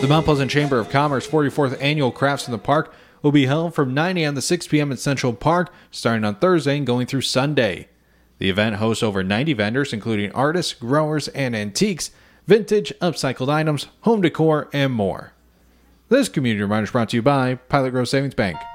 The Mount Pleasant Chamber of Commerce 44th Annual Crafts in the Park will be held from 9 a.m. to 6 p.m. in Central Park, starting on Thursday and going through Sunday. The event hosts over 90 vendors, including artists, growers, and antiques, vintage, upcycled items, home decor, and more. This community reminder is brought to you by Pilot Grove Savings Bank.